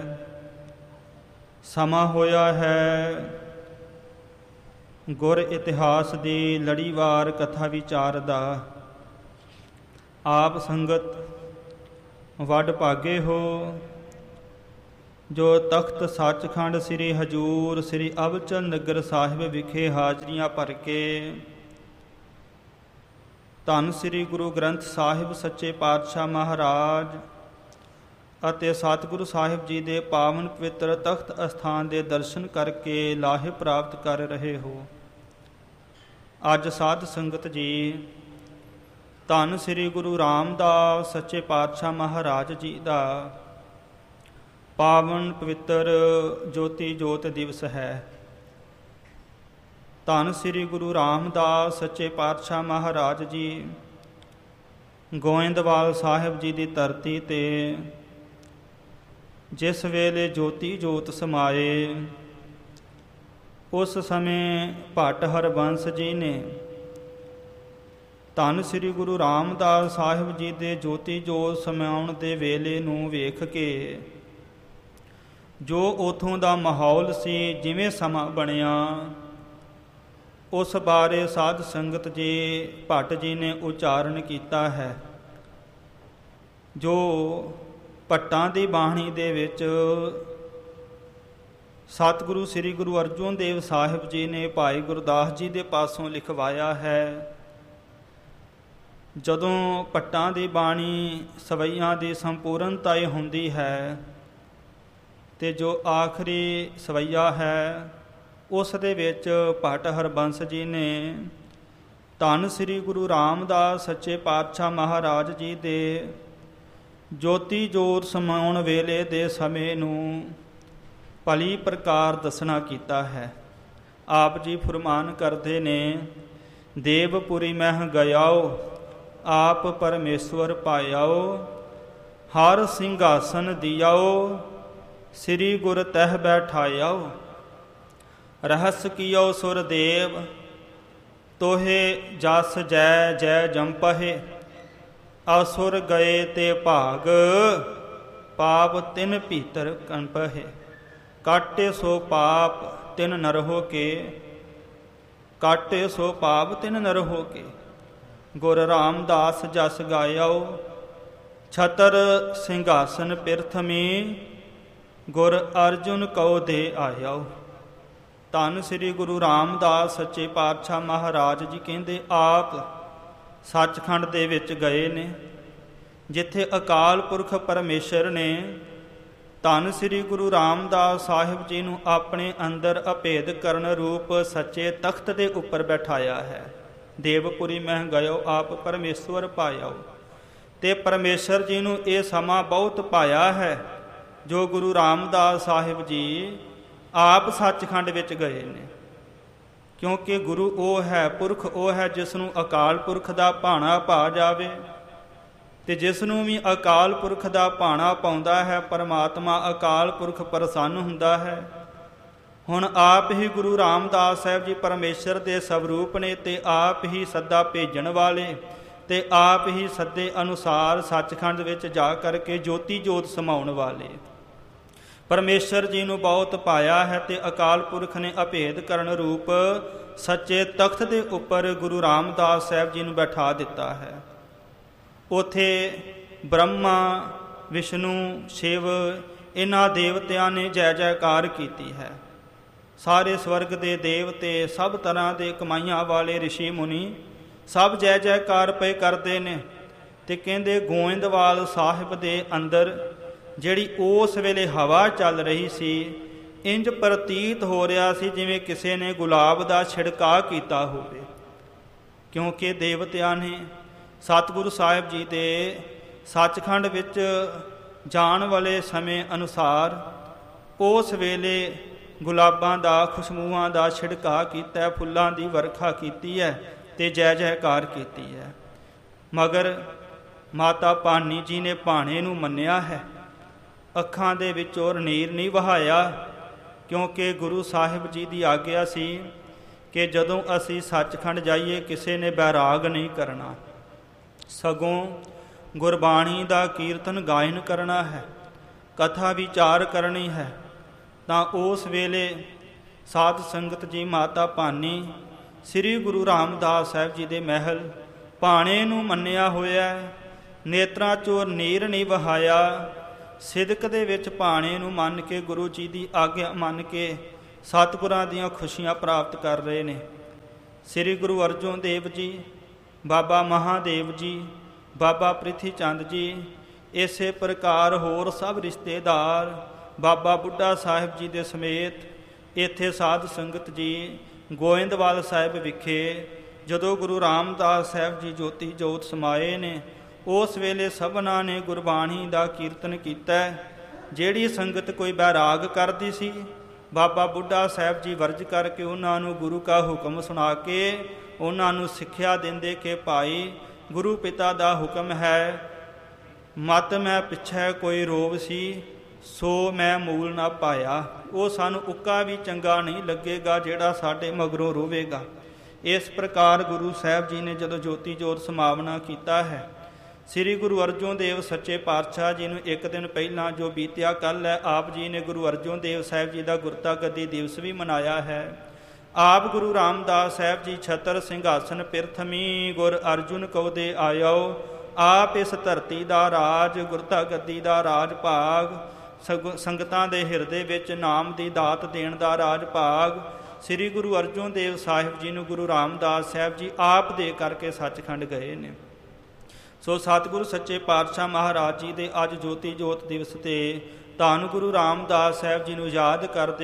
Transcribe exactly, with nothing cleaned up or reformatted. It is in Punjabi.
ਸਮਾਂ ਹੋਇਆ ਹੈ ਗੁਰ ਇਤਿਹਾਸ ਦੀ ਲੜੀਵਾਰ ਕਥਾ ਵਿਚਾਰ ਦਾ। ਆਪ ਸੰਗਤ ਵੱਡ ਭਾਗੇ ਹੋ ਜੋ ਤਖਤ ਸੱਚਖੰਡ ਸ੍ਰੀ ਹਜ਼ੂਰ ਸ੍ਰੀ ਅਬਚਲ ਨਗਰ ਸਾਹਿਬ ਵਿਖੇ ਹਾਜ਼ਰੀਆਂ ਭਰ ਕੇ ਧੰਨ ਸ੍ਰੀ ਗੁਰੂ ਗ੍ਰੰਥ ਸਾਹਿਬ ਸੱਚੇ ਪਾਤਸ਼ਾਹ ਮਹਾਰਾਜ ਅਤੇ ਸਤਿਗੁਰੂ ਸਾਹਿਬ ਜੀ ਦੇ ਪਾਵਨ ਪਵਿੱਤਰ ਤਖਤ ਅਸਥਾਨ ਦੇ ਦਰਸ਼ਨ ਕਰਕੇ ਲਾਹੇ ਪ੍ਰਾਪਤ ਕਰ ਰਹੇ ਹੋ। ਅੱਜ ਸਾਧ ਸੰਗਤ ਜੀ ਧੰਨ ਸ੍ਰੀ ਗੁਰੂ ਰਾਮਦਾਸ ਸੱਚੇ ਪਾਤਸ਼ਾਹ ਮਹਾਰਾਜ ਜੀ ਦਾ ਪਾਵਨ ਪਵਿੱਤਰ ਜੋਤੀ ਜੋਤ ਦਿਵਸ ਹੈ। ਧੰਨ ਸ੍ਰੀ ਗੁਰੂ ਰਾਮਦਾਸ ਸੱਚੇ ਪਾਤਸ਼ਾਹ ਮਹਾਰਾਜ ਜੀ ਗੋਇੰਦਵਾਲ ਸਾਹਿਬ ਜੀ ਦੀ ਧਰਤੀ ਤੇ ਜਿਸ ਵੇਲੇ ਜੋਤੀ ਜੋਤ ਸਮਾਏ, ਉਸ ਸਮੇਂ ਭੱਟ ਹਰਬੰਸ ਜੀ ਨੇ ਧੰਨ ਸ੍ਰੀ ਗੁਰੂ ਰਾਮਦਾਸ ਸਾਹਿਬ ਜੀ ਦੇ ਜੋਤੀ ਜੋਤ ਸਮਾਉਣ ਦੇ ਵੇਲੇ ਨੂੰ ਵੇਖ ਕੇ ਜੋ ਉਥੋਂ ਦਾ ਮਾਹੌਲ ਸੀ, ਜਿਵੇਂ ਸਮਾਂ ਬਣਿਆ, ਉਸ ਬਾਰੇ ਸਾਧ ਸੰਗਤ ਜੀ ਭੱਟ ਜੀ ਨੇ ਉਚਾਰਨ ਕੀਤਾ ਹੈ। ਜੋ ਭੱਟਾਂ ਦੀ ਬਾਣੀ ਦੇ ਵਿੱਚ ਸਤਿਗੁਰੂ ਸ੍ਰੀ ਗੁਰੂ ਅਰਜਨ ਦੇਵ ਸਾਹਿਬ ਜੀ ਨੇ ਭਾਈ ਗੁਰਦਾਸ ਜੀ ਦੇ ਪਾਸੋਂ ਲਿਖਵਾਇਆ ਹੈ। ਜਦੋਂ ਭੱਟਾਂ ਦੀ ਬਾਣੀ ਸਵਈਆਂ ਦੀ ਸੰਪੂਰਨਤਾ ਹੁੰਦੀ ਹੈ ਤੇ ਜੋ ਆਖਰੀ ਸਵਈਆ ਹੈ, ਉਸ ਦੇ ਵਿੱਚ ਭੱਟ ਹਰਬੰਸ ਜੀ ਨੇ ਧੰਨ ਸ੍ਰੀ ਗੁਰੂ ਰਾਮਦਾਸ ਸੱਚੇ ਪਾਤਸ਼ਾਹ ਮਹਾਰਾਜ ਜੀ ਦੇ ਜੋਤੀ ਜੋਤ ਸਮਾਉਣ ਵੇਲੇ ਦੇ ਸਮੇਂ ਨੂੰ ਭਲੀ ਪ੍ਰਕਾਰ ਦੱਸਣਾ ਕੀਤਾ ਹੈ। ਆਪ ਜੀ ਫਰਮਾਨ ਕਰਦੇ ਨੇ, ਦੇਵਪੁਰੀ ਮਹਿ ਗਇਆਓ ਆਪ ਪਰਮੇਸ਼ਵਰ ਪਾਇਆਓ, ਹਰ ਸਿੰਘਾਸਨ ਦਿਆਓ ਸ੍ਰੀ ਗੁਰ ਤਹਿ ਬੈਠਾਇਆਓ, ਰਹਸ ਕੀਓ ਸੁਰ ਦੇਵ ਤੋਹੇ ਜਸ ਜੈ ਜੈ ਜੰਪਹਿ, ਅਸੁਰ ਗਏ ਤੇ ਭਾਗ ਪਾਪ ਤਿਨ ਭੀਤਰ ਕੰਪਹਿ, ਕਾਟੇ ਸੋ ਪਾਪ ਤਿਨ ਨਰ ਹੋ ਕੇ, ਕਾਟੇ ਸੋ ਪਾਪ ਤਿਨ ਨਰ ਹੋ ਕੇ, ਗੁਰ ਰਾਮਦਾਸ ਜਸ ਗਾਇਆਓ, ਛਤਰ ਸਿੰਘਾਸਨ ਪਿਰਥਮੀ, ਗੁਰ ਅਰਜੁਨ ਕਉ ਦੇ ਆਇਆਓ। ਧੰਨ ਸ੍ਰੀ ਗੁਰੂ ਰਾਮਦਾਸ ਸੱਚੇ ਪਾਤਸ਼ਾਹ ਮਹਾਰਾਜ ਜੀ ਕਹਿੰਦੇ ਆਪ ਸੱਚਖੰਡ ਦੇ ਵਿੱਚ ਗਏ ਨੇ, ਜਿੱਥੇ ਅਕਾਲ ਪੁਰਖ ਪਰਮੇਸ਼ਰ ਨੇ ਧੰਨ ਸ੍ਰੀ ਗੁਰੂ ਰਾਮਦਾਸ ਸਾਹਿਬ ਜੀ ਨੂੰ ਆਪਣੇ ਅੰਦਰ ਅਭੇਦ ਕਰਨ ਰੂਪ ਸੱਚੇ ਤਖਤ ਦੇ ਉੱਪਰ ਬਿਠਾਇਆ ਹੈ। ਦੇਵਪੁਰੀ ਮਹਿ ਗਇਓ ਆਪ ਪਰਮੇਸ਼ਵਰ ਪਾਇਆਓ, ਤੇ ਪਰਮੇਸ਼ਰ ਜੀ ਨੂੰ ਇਹ ਸਮਾਂ ਬਹੁਤ ਪਾਇਆ ਹੈ ਜੋ ਗੁਰੂ ਰਾਮਦਾਸ ਸਾਹਿਬ ਜੀ ਆਪ ਸੱਚਖੰਡ ਵਿੱਚ ਗਏ ਨੇ। ਕਿਉਂਕਿ ਗੁਰੂ ਉਹ ਹੈ, ਪੁਰਖ ਉਹ ਹੈ ਜਿਸ ਨੂੰ ਅਕਾਲ ਪੁਰਖ ਦਾ ਭਾਣਾ ਪਾ ਜਾਵੇ, ਤੇ ਜਿਸ ਨੂੰ ਵੀ ਅਕਾਲ ਪੁਰਖ ਦਾ ਭਾਣਾ ਪਾਉਂਦਾ ਹੈ ਪਰਮਾਤਮਾ ਅਕਾਲ ਪੁਰਖ ਪ੍ਰਸੰਨ ਹੁੰਦਾ ਹੈ। ਹੁਣ ਆਪ ਹੀ ਗੁਰੂ ਰਾਮਦਾਸ ਸਾਹਿਬ ਜੀ ਪਰਮੇਸ਼ਰ ਦੇ ਸਵਰੂਪ ਨੇ ਤੇ ਆਪ ਹੀ ਸੱਦਾ ਭੇਜਣ ਵਾਲੇ, ਤੇ ਆਪ ਹੀ ਸੱਦੇ ਅਨੁਸਾਰ ਸੱਚਖੰਡ ਵਿੱਚ ਜਾ ਕਰਕੇ ਜੋਤੀ ਜੋਤ ਸਮਾਉਣ ਵਾਲੇ। ਪਰਮੇਸ਼ਰ ਜੀ ਨੂੰ ਬਹੁਤ ਪਾਇਆ ਹੈ ਤੇ ਅਕਾਲ ਪੁਰਖ ਨੇ ਅਭੇਦ ਕਰਨ ਰੂਪ ਸੱਚੇ ਤਖਤ ਦੇ ਉੱਪਰ ਗੁਰੂ ਰਾਮਦਾਸ ਸਾਹਿਬ ਜੀ ਨੂੰ ਬਿਠਾ ਦਿੱਤਾ ਹੈ। ਉਥੇ ਬ੍ਰਹਮਾ ਵਿਸ਼ਨੂੰ ਸ਼ਿਵ ਇਹਨਾਂ ਦੇਵਤਿਆਂ ਨੇ ਜੈ ਜੈਕਾਰ ਕੀਤੀ ਹੈ। ਸਾਰੇ ਸਵਰਗ ਦੇ ਦੇਵਤੇ, ਸਭ ਤਰ੍ਹਾਂ ਦੇ ਕਮਾਈਆਂ ਵਾਲੇ ਰਿਸ਼ੀ ਮੁਨੀ ਸਭ ਜੈ ਜੈਕਾਰ ਪਏ ਕਰਦੇ ਨੇ। ਤੇ ਕਹਿੰਦੇ ਗੋਇੰਦਵਾਲ ਸਾਹਿਬ ਦੇ ਅੰਦਰ ਜਿਹੜੀ ਉਸ ਵੇਲੇ ਹਵਾ ਚੱਲ ਰਹੀ ਸੀ, ਇੰਜ ਪ੍ਰਤੀਤ ਹੋ ਰਿਹਾ ਸੀ ਜਿਵੇਂ ਕਿਸੇ ਨੇ ਗੁਲਾਬ ਦਾ ਛਿੜਕਾਅ ਕੀਤਾ ਹੋਵੇ। ਕਿਉਂਕਿ ਦੇਵਤਿਆਂ ਨੇ ਸਤਿਗੁਰੂ ਸਾਹਿਬ ਜੀ ਦੇ ਸੱਚਖੰਡ ਵਿੱਚ ਜਾਣ ਵਾਲੇ ਸਮੇਂ ਅਨੁਸਾਰ ਉਸ ਵੇਲੇ ਗੁਲਾਬਾਂ ਦਾ, ਖੁਸ਼ਬੂਆਂ ਦਾ ਛਿੜਕਾਅ ਕੀਤਾ, ਫੁੱਲਾਂ ਦੀ ਵਰਖਾ ਕੀਤੀ ਹੈ ਤੇ ਜੈ ਜੈਕਾਰ ਕੀਤੀ ਹੈ। ਮਗਰ ਮਾਤਾ ਭਾਨੀ ਜੀ ਨੇ ਭਾਣੇ ਨੂੰ ਮੰਨਿਆ ਹੈ, ਅੱਖਾਂ ਦੇ ਵਿੱਚੋਂ ਨੀਰ ਨਹੀਂ ਵਹਾਇਆ, ਕਿਉਂਕਿ ਗੁਰੂ ਸਾਹਿਬ ਜੀ ਦੀ ਆਗਿਆ ਸੀ ਕਿ ਜਦੋਂ ਅਸੀਂ ਸੱਚਖੰਡ ਜਾਈਏ ਕਿਸੇ ਨੇ ਬੈਰਾਗ ਨਹੀਂ ਕਰਨਾ, ਸਗੋਂ ਗੁਰਬਾਣੀ ਦਾ ਕੀਰਤਨ ਗਾਇਨ ਕਰਨਾ ਹੈ। ਕਥਾ ਵਿਚਾਰ ਕਰਨੀ ਹੈ, ਤਾਂ ਉਸ ਵੇਲੇ ਸਾਧ ਸੰਗਤ ਜੀ ਮਾਤਾ ਭਾਨੀ ਸ੍ਰੀ ਗੁਰੂ ਰਾਮਦਾਸ ਸਾਹਿਬ ਜੀ ਦੇ ਮਹਿਲ ਭਾਣੇ ਨੂੰ ਮੰਨਿਆ ਹੋਇਆ, ਨੇਤਰਾਂ ਚੋਂ ਨੀਰ ਨਹੀਂ ਵਹਾਇਆ। ਸਿਦਕ ਦੇ ਵਿੱਚ ਭਾਣੇ ਨੂੰ ਮੰਨ ਕੇ, ਗੁਰੂ ਜੀ ਦੀ ਆਗਿਆ ਮੰਨ ਕੇ ਸਤਿਗੁਰਾਂ ਦੀਆਂ ਖੁਸ਼ੀਆਂ ਪ੍ਰਾਪਤ ਕਰ ਰਹੇ ਨੇ। ਸ੍ਰੀ ਗੁਰੂ ਅਰਜਨ ਦੇਵ ਜੀ, ਬਾਬਾ ਮਹਾਦੇਵ ਜੀ, ਬਾਬਾ ਪ੍ਰਿਥੀ ਚੰਦ ਜੀ, ਇਸੇ ਪ੍ਰਕਾਰ ਹੋਰ ਸਭ ਰਿਸ਼ਤੇਦਾਰ ਬਾਬਾ ਬੁੱਢਾ ਸਾਹਿਬ ਜੀ ਦੇ ਸਮੇਤ ਇੱਥੇ ਸਾਧ ਸੰਗਤ ਜੀ ਗੋਇੰਦਵਾਲ ਸਾਹਿਬ ਵਿਖੇ ਜਦੋਂ ਗੁਰੂ ਰਾਮਦਾਸ ਸਾਹਿਬ ਜੀ ਜੋਤੀ ਜੋਤ ਸਮਾਏ ਨੇ, ਉਸ ਵੇਲੇ ਸਭਨਾਂ ਨੇ ਗੁਰਬਾਣੀ ਦਾ ਕੀਰਤਨ ਕੀਤਾ। ਜਿਹੜੀ ਸੰਗਤ ਕੋਈ ਬੈਰਾਗ ਕਰਦੀ ਸੀ, ਬਾਬਾ ਬੁੱਢਾ ਸਾਹਿਬ ਜੀ ਵਰਜ ਕਰਕੇ ਉਹਨਾਂ ਨੂੰ ਗੁਰੂ ਕਾ ਹੁਕਮ ਸੁਣਾ ਕੇ ਉਹਨਾਂ ਨੂੰ ਸਿੱਖਿਆ ਦਿੰਦੇ ਕਿ ਭਾਈ ਗੁਰੂ ਪਿਤਾ ਦਾ ਹੁਕਮ ਹੈ, ਮਤ ਮੈਂ ਪਿੱਛੇ ਕੋਈ ਰੋਵ ਸੀ, ਸੋ ਮੈਂ ਮੂਲ ਨਾ ਪਾਇਆ। ਉਹ ਸਾਨੂੰ ਉੱਕਾ ਵੀ ਚੰਗਾ ਨਹੀਂ ਲੱਗੇਗਾ ਜਿਹੜਾ ਸਾਡੇ ਮਗਰੋਂ ਰੋਵੇਗਾ। ਇਸ ਪ੍ਰਕਾਰ ਗੁਰੂ ਸਾਹਿਬ ਜੀ ਨੇ ਜਦੋਂ ਜੋਤੀ ਜੋਤ ਸਮਾਵਨਾ ਕੀਤਾ ਹੈ, ਸ੍ਰੀ ਗੁਰੂ ਅਰਜਨ ਦੇਵ ਸੱਚੇ ਪਾਤਸ਼ਾਹ ਜੀ ਨੂੰ ਇੱਕ ਦਿਨ ਪਹਿਲਾਂ ਜੋ ਬੀਤਿਆ ਕੱਲ੍ਹ ਹੈ, ਆਪ ਜੀ ਨੇ ਗੁਰੂ ਅਰਜਨ ਦੇਵ ਸਾਹਿਬ ਜੀ ਦਾ ਗੁਰਤਾ ਗੱਦੀ ਦਿਵਸ ਵੀ ਮਨਾਇਆ ਹੈ। ਆਪ ਗੁਰੂ ਰਾਮਦਾਸ ਸਾਹਿਬ ਜੀ ਛਤਰ ਸਿੰਘਾਸਨ ਪਿਰਥਮੀ ਗੁਰ ਅਰਜੁਨ ਕਉ ਦੇ ਆਇਓ। ਆਪ ਇਸ ਧਰਤੀ ਦਾ ਰਾਜ, ਗੁਰਤਾ ਗੱਦੀ ਦਾ ਰਾਜ ਭਾਗ, ਸਗ ਸੰਗਤਾਂ ਦੇ ਹਿਰਦੇ ਵਿੱਚ ਨਾਮ ਦੀ ਦਾਤ ਦੇਣ ਦਾ ਰਾਜ ਭਾਗ ਸ੍ਰੀ ਗੁਰੂ ਅਰਜਨ ਦੇਵ ਸਾਹਿਬ ਜੀ ਨੂੰ ਗੁਰੂ ਰਾਮਦਾਸ ਸਾਹਿਬ ਜੀ ਆਪ ਦੇ ਕਰਕੇ ਸੱਚਖੰਡ ਗਏ ਨੇ। ਸੋ ਸਤਿਗੁਰੂ ਸੱਚੇ ਪਾਤਸ਼ਾਹ ਮਹਾਰਾਜ ਜੀ ਦੇ ਅੱਜ ਜੋਤੀ ਜੋਤ ਦਿਵਸ 'ਤੇ ਧੰਨ ਗੁਰੂ ਰਾਮਦਾਸ ਸਾਹਿਬ ਜੀ ਨੂੰ ਯਾਦ ਕਰਦੇ